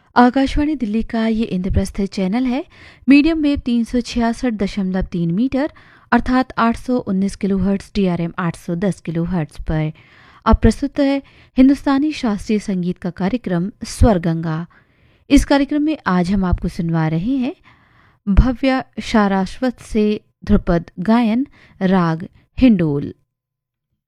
आकाशवाणी दिल्ली का ये इंद्रप्रस्थ चैनल है। मीडियम वेव 366.3 मीटर अर्थात 819 किलोहर्ट्ज DRM 810 किलोहर्ट्ज पर। अब प्रस्तुत है हिंदुस्तानी शास्त्रीय संगीत का कार्यक्रम स्वर गंगा। इस कार्यक्रम में आज हम आपको सुनवा रहे हैं भव्य शाराश्वत से ध्रुपद गायन राग हिंडोल।